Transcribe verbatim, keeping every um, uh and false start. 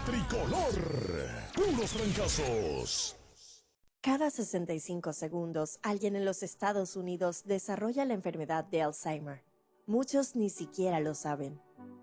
tricolor. Puros trancazos. Cada sesenta y cinco segundos, alguien en los Estados Unidos desarrolla la enfermedad de Alzheimer. Muchos ni siquiera lo saben.